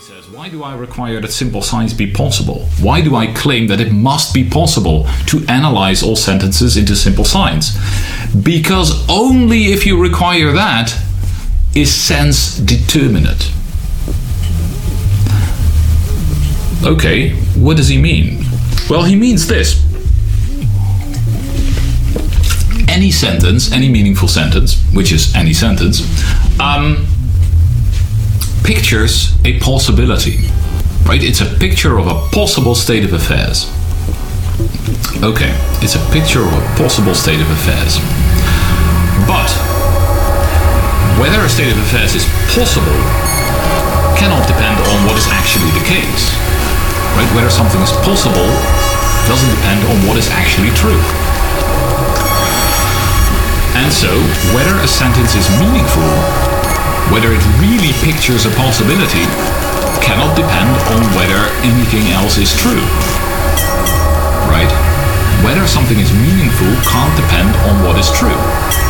says, why do I require that simple science be possible? Why do I claim that it must be possible to analyze all sentences into simple science? Because only if you require that is sense determinate. Okay, what does he mean? Well, he means this. Any sentence, any meaningful sentence, which is any sentence, pictures a possibility, right? It's a picture of a possible state of affairs. Okay, it's a picture of a possible state of affairs. But whether a state of affairs is possible cannot depend on what is actually the case, right? Whether something is possible doesn't depend on what is actually true. And so, whether a sentence is meaningful, whether it really pictures a possibility, cannot depend on whether anything else is true. Right? Whether something is meaningful can't depend on what is true.